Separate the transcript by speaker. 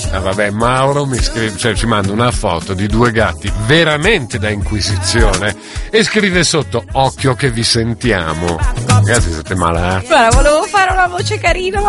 Speaker 1: Vabbè, Mauro mi scrive, cioè ci manda una foto di due gatti veramente da inquisizione e scrive sotto: occhio che vi sentiamo. Ragazzi, siete malati.
Speaker 2: Guarda, volevo fare una voce carina, ma